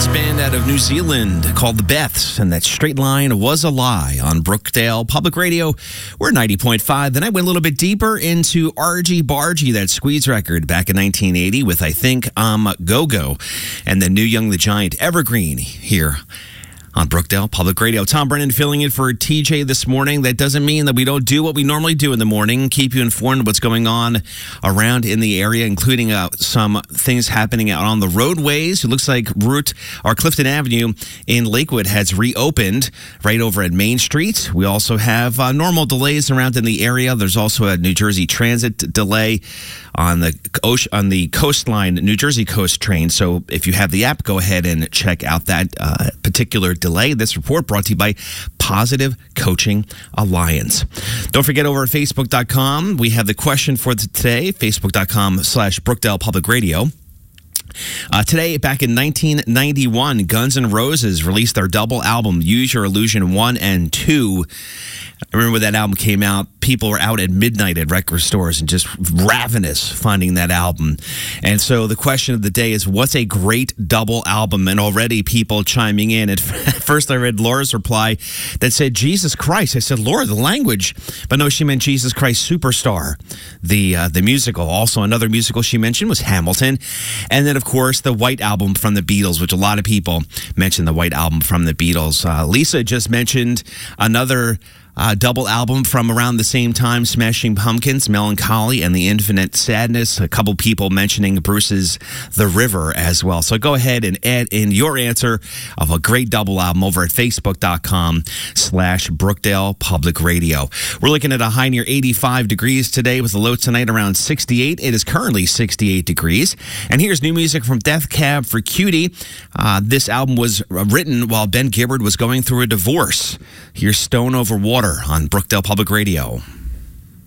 Band out of New Zealand called the Beths, and that Straight Line Was a Lie on Brookdale Public Radio. We're 90.5. Then I went a little bit deeper into Argy Bargy, that Squeeze record back in 1980 with I Think I'm Go-Go, and then New Young the Giant Evergreen here on Brookdale Public Radio. Tom Brennan filling in for TJ this morning. That doesn't mean that we don't do what we normally do in the morning, keep you informed of what's going on around in the area, including some things happening out on the roadways. It looks like Clifton Avenue in Lakewood has reopened right over at Main Street. We also have normal delays around in the area. There's also a New Jersey Transit delay on the coastline, New Jersey Coast train. So if you have the app, go ahead and check out that particular delay. This report brought to you by Positive Coaching Alliance. Don't forget, over at Facebook.com, we have the question for today, Facebook.com/Brookdale Public Radio. Today, back in 1991, Guns N' Roses released their double album, Use Your Illusion 1 and 2. I remember when that album came out, people were out at midnight at record stores and just ravenous finding that album. And so the question of the day is, what's a great double album? And already people chiming in. At first I read Laura's reply that said, Jesus Christ. I said, Laura, the language. But no, she meant Jesus Christ Superstar, the musical. Also, another musical she mentioned was Hamilton. And then, of course, the White Album from the Beatles, which a lot of people mentioned the White Album from the Beatles. Lisa just mentioned another double album from around the same time, Smashing Pumpkins, Melancholy and the Infinite Sadness. A couple people mentioning Bruce's The River as well. So go ahead and add in your answer of a great double album over at Facebook.com/Brookdale Public Radio. We're looking at a high near 85 degrees today with a low tonight around 68. It is currently 68 degrees. And here's new music from Death Cab for Cutie. This album was written while Ben Gibbard was going through a divorce. Here's Stone Over Water on Brookdale Public Radio.